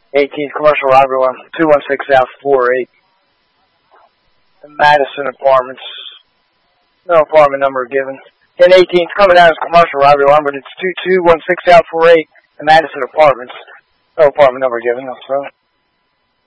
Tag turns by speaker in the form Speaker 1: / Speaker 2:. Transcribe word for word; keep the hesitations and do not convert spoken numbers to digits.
Speaker 1: eighteenth commercial robbery one, two one six South four eight. The Madison Apartments. No apartment number given. ten eighteenth coming down as commercial robbery one, but it's two two one six South four eight. The Madison Apartments. No apartment number given. That's right.